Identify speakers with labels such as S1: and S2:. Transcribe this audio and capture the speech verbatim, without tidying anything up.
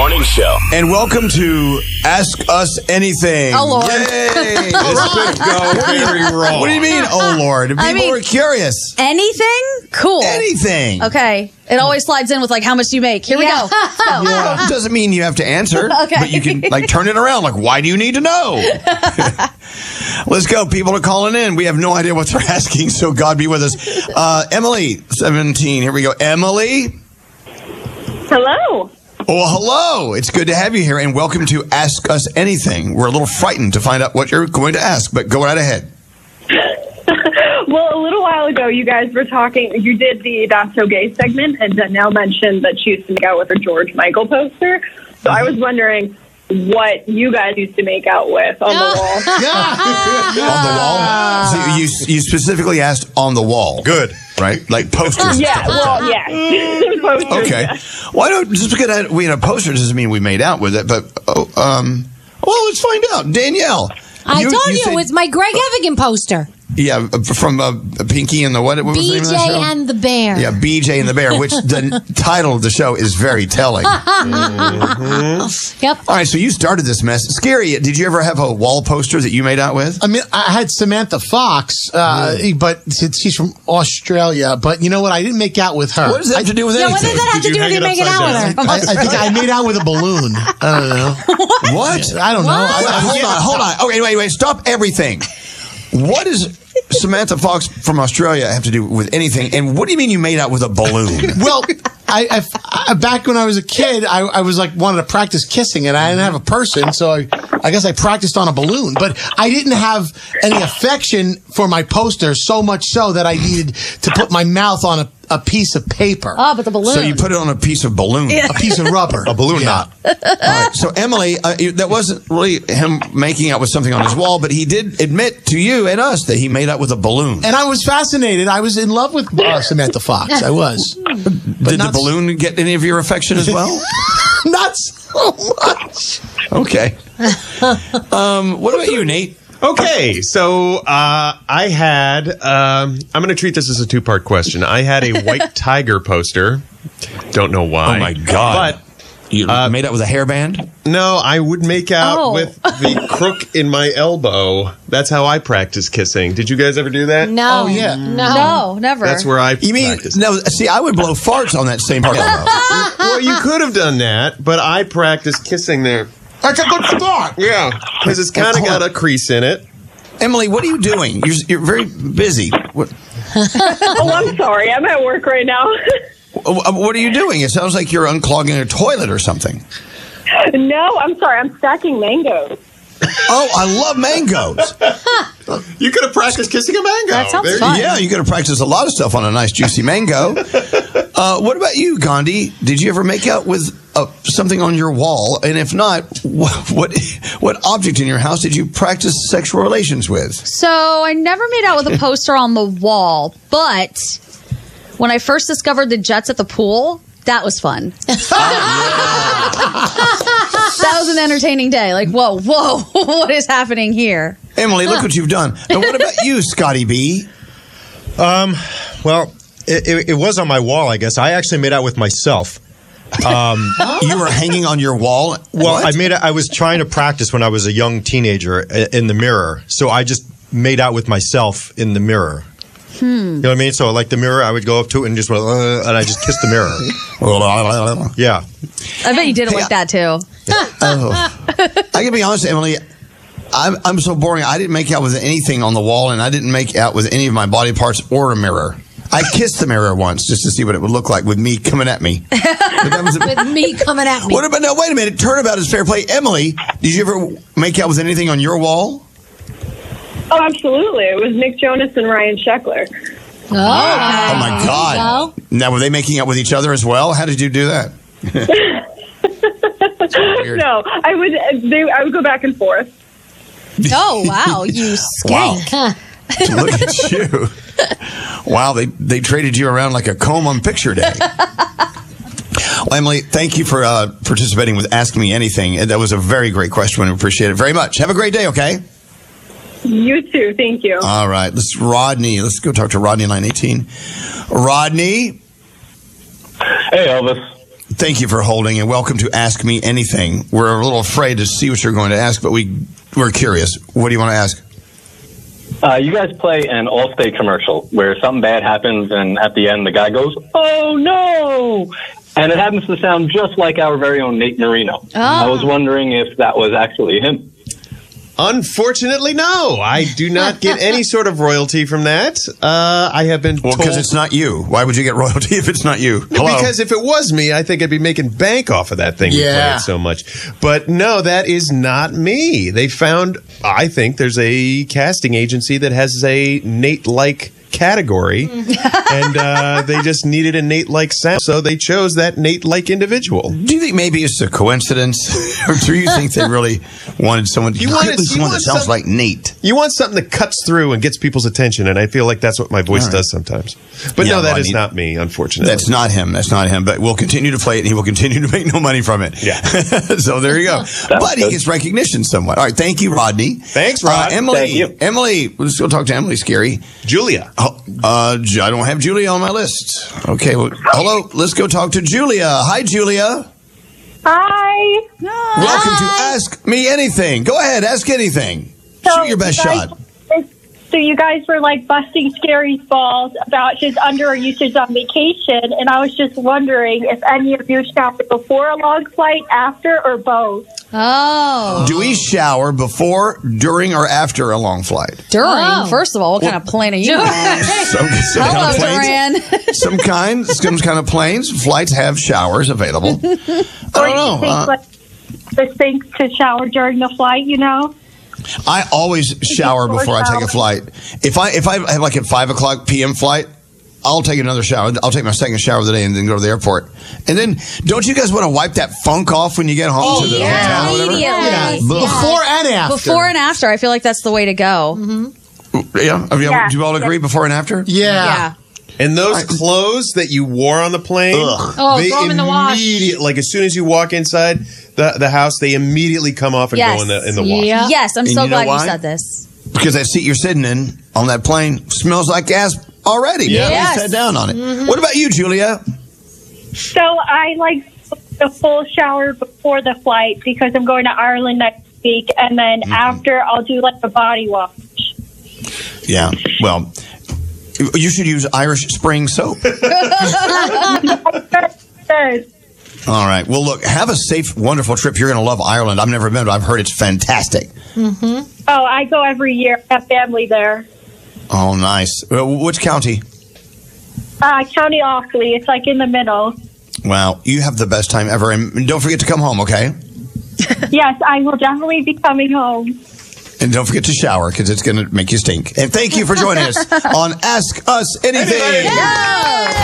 S1: Morning Show.
S2: And welcome to Ask Us Anything.
S3: Oh, Lord.
S2: Yay!
S4: This could go very wrong.
S2: What do you mean, oh, Lord? People
S3: I mean-
S2: are curious.
S3: Anything? Cool.
S2: Anything.
S3: Okay. It always slides in with like, how much do you make? Here we
S5: Yeah.
S3: go. Let's go.
S2: Well, it doesn't mean you have to answer.
S3: Okay.
S2: But you can like turn it around. Like, why do you need to know? Let's go. People are calling in. We have no idea what they're asking, so God be with us. Uh, Emily, seventeen. Here we go. Emily.
S6: Hello.
S2: Oh, hello. It's good to have you here, and welcome to Ask Us Anything. We're a little frightened to find out what you're going to ask, but go right ahead.
S6: Well, a little while ago, you guys were talking, you did the That's So Gay segment, and Danielle mentioned that she used to make out with a George Michael poster. So I was wondering what you guys used to make out with on the wall.
S2: On the wall? So you, you specifically asked on the wall.
S4: Good.
S2: Right? Like posters.
S6: Yeah, well, yeah. Posters,
S2: Okay.
S6: yeah.
S2: Why don't just because we had a poster doesn't mean we made out with it, but oh, um, well, let's find out. Danielle,
S5: I told you,
S2: said-
S5: it's my Greg Evigan poster.
S2: yeah, from uh, Pinky and the what? What was the
S5: B
S2: name
S5: J
S2: of the show?
S5: and the Bear.
S2: Yeah, B J and the Bear, which the title of the show is very telling.
S5: Yep.
S2: All right, so you started this mess. Scary. Did you ever have a wall poster that you made out with?
S7: I mean, I had Samantha Fox, uh, but since she's from Australia. But you know what? I didn't make out with her.
S2: What does that have to do with
S5: Yeah, what
S2: anything?
S5: does that have
S4: Did
S5: to
S4: you
S5: do with
S4: hang
S5: you
S4: it
S5: making out
S4: upside
S5: with her?
S7: I, I think I made out with a balloon. I don't know.
S2: What?
S7: I don't know. I,
S2: Wait,
S7: I,
S2: hold on, hold on. Okay, wait, wait. Stop everything. What does Samantha Fox from Australia have to do with anything? And what do you mean you made out with a balloon?
S7: well, I, I, I back when I was a kid, I, I was like wanted to practice kissing, and I didn't have a person, so I, I guess I practiced on a balloon. But I didn't have any affection for my poster, so much so that I needed to put my mouth on a, a piece of paper,
S3: Oh, but the balloon.
S2: So you put it on a piece of balloon.
S7: a piece of rubber,
S4: A balloon
S7: Yeah.
S4: knot.
S2: All right. So Emily, uh, you- that wasn't really him making out with something on his wall, but he did admit to you and us that he made out with a balloon.
S7: And I was fascinated. I was in love with uh, Samantha Fox. I was.
S2: did the
S7: not-
S2: balloon get any of your affection as well?
S7: Not so much.
S2: Okay. Um, what about you, Nate?
S4: Okay, so uh, I had, um, I'm going to treat this as a two-part question. I had a white tiger poster. Don't know why.
S2: Oh my God. You
S4: Uh,
S2: made out with a hairband?
S4: But no, I would make out
S3: Oh.
S4: with the crook in my elbow. That's how I practice kissing. Did you guys ever do that?
S5: No.
S7: Oh, yeah.
S5: No.
S3: No, never.
S4: That's where I
S2: You mean,
S4: practiced.
S2: no, see, I would blow farts on that same part.
S4: Well, you could have done that, but I practiced kissing there.
S7: That's a good start.
S4: Yeah, because it's kind of
S2: Hold
S4: got
S2: on.
S4: a crease in it.
S2: Emily, what are you doing? You're, you're very busy. What,
S6: Oh, I'm sorry. I'm at work right now.
S2: what are you doing? It sounds like you're unclogging a toilet or something.
S6: No, I'm sorry. I'm stacking mangoes.
S2: Oh, I love mangoes.
S4: You could have practiced kissing a mango.
S3: That sounds
S4: There you
S3: fun.
S2: Yeah, you got to practice a lot of stuff on a nice juicy mango. Uh, what about you, Gandhi? Did you ever make out with uh, something on your wall? And if not, what, what what object in your house did you practice sexual relations with?
S3: So I never made out with a poster on the wall, but when I first discovered the jets at the pool, that was fun. That was an entertaining day. Like, whoa, whoa, what is happening here?
S2: Emily, look what you've done. And what about you, Scotty B?
S8: Um, well, it, it, it was on my wall, I guess. I actually made out with myself. Um,
S2: You were hanging on your wall.
S8: well,
S2: What?
S8: I made. I was trying to practice when I was a young teenager i- in the mirror, so I just made out with myself in the mirror.
S3: Hmm.
S8: You know what I mean? So, like the mirror, I would go up to it and just went, uh, and I just kissed the mirror. Yeah.
S3: I bet you did it like that too.
S2: Oh. I can be honest, Emily. I'm I'm so boring. I didn't make out with anything on the wall, and I didn't make out with any of my body parts or a mirror. I kissed the mirror once just to see what it would look like with me coming at me. But that was a-
S5: With me coming at me.
S2: what about now? Wait a minute. Turnabout is fair play. Emily, did you ever make out with anything on your wall?
S6: Oh, absolutely. It was Nick Jonas and Ryan Sheckler.
S5: Oh,
S2: Oh my God!
S5: go.
S2: Now were they making out with each other as well? How did you do that? Weird.
S6: No, I would. They, I would go back and forth.
S3: Oh, wow, you skank.
S2: Look at you! Wow, they they traded you around like a comb on picture day. Well, Emily, thank you for uh, participating with Ask Me Anything. That was a very great question. We appreciate it very much. Have a great day. Okay.
S6: You too. Thank you.
S2: All right. Let's Rodney. Let's go talk to Rodney, line eighteen. Rodney.
S9: Hey, Elvis.
S2: Thank you for holding, and welcome to Ask Me Anything. We're a little afraid to see what you're going to ask, but we, we're curious. What do you want to ask?
S1: Uh, you guys play an Allstate commercial where something bad happens, and at the end the guy goes, "Oh no!" And it happens to sound just like our very own Nate Marino.
S3: Oh.
S1: I was wondering if that was actually him.
S4: Unfortunately, no. I do not get any sort of royalty from that. Uh, I have been
S2: Well,
S4: told...
S2: because it's not you. Why would you get royalty if it's not you? Hello?
S4: Because if it was me, I think I'd be making bank off of that thing. We
S7: Yeah.
S4: play it so much. But no, that is not me. They found, I think there's a casting agency that has a Nate-like category, and uh, they just needed a Nate-like sound, so they chose that Nate-like individual.
S2: Do you think maybe it's a coincidence, or do you think they really wanted someone?
S4: You wanted- you
S2: someone that
S4: want
S2: sounds
S4: some-
S2: like Nate.
S4: You want something that cuts through and gets people's attention, and I feel like that's what my voice
S2: All right.
S4: does sometimes. But
S2: Yeah,
S4: no, that
S2: well, I
S4: is
S2: mean,
S4: not me, unfortunately.
S2: That's not him. That's not him. But we'll continue to play it, and he will continue to make no money from it.
S4: Yeah.
S2: So there you go. But he
S1: good.
S2: gets recognition somewhat. All right. Thank you, Rodney.
S4: Thanks, Rod.
S2: Uh, Emily.
S1: Thank you.
S2: Emily. Let's go talk to Emily. Scary.
S4: Julia.
S2: Oh, uh, Ju- I don't have Julia on my list. Okay. Well, hello. Let's go talk to Julia. Hi, Julia.
S6: Hi.
S2: Welcome to Ask Me Anything. Go ahead. Ask anything. Shoot your best
S6: you guys-
S2: shot.
S6: So you guys were like busting Scary's balls about his underwear usage on vacation, and I was just wondering if any of you showered before a long flight, after, or both.
S3: Oh.
S2: Do we shower before, during, or after a long flight?
S3: During.
S5: Oh.
S3: First of all, what kind of plane are you on?
S2: Some, some
S3: Hello,
S2: kind of planes,
S3: Duran.
S2: some kind, some kind of planes, flights have showers available. I
S6: Or
S2: don't
S6: do you
S2: know.
S6: think
S2: Uh,
S6: like the sink to shower during the flight? You know.
S2: I always shower before I take a flight. If I if I have like a five o'clock p m flight, I'll take another shower. I'll take my second shower of the day and then go to the airport. And then, don't you guys want to wipe that funk off when you get home
S7: Oh,
S2: to the
S7: yeah.
S2: hotel or whatever?
S3: Immediately.
S7: Yeah.
S2: Before-
S7: Before and after.
S3: Before and after, I feel like that's the way to go.
S2: Yeah, Have you-
S6: Yeah.
S2: do you all agree? Before and after?
S7: Yeah.
S3: Yeah.
S4: And those clothes that you wore on the plane,
S2: Ugh.
S5: Oh,
S4: they
S5: throw 'em in the wash.
S4: immediate- like as soon as you walk inside the, the house, they immediately come off and
S3: Yes.
S4: go in the in the wash.
S5: Yeah.
S3: Yes, I'm
S2: And
S3: so
S2: you know
S3: glad
S2: why?
S3: you said this.
S2: Because that seat you're sitting in on that plane smells like gas already.
S4: Yeah.
S2: You
S3: Yes.
S2: sat down on it. What about you, Julia?
S6: So I like the full shower before the flight because I'm going to Ireland next week, and then
S2: Mm-hmm.
S6: after I'll do like a body wash.
S2: Yeah. Well, you should use Irish Spring soap.
S6: Good.
S2: All right. Well, look, have a safe, wonderful trip. You're going to love Ireland. I've never been, but I've heard it's fantastic.
S6: Oh, I go every year. I have family there.
S2: Oh, nice. Uh, which county?
S6: Uh, County Offaly. It's like in the middle.
S2: Wow. You have the best time ever. And don't forget to come home, okay?
S6: Yes, I will definitely be coming home.
S2: And don't forget to shower because it's going to make you stink. And thank you for joining us on Ask Us Anything.
S3: Yes.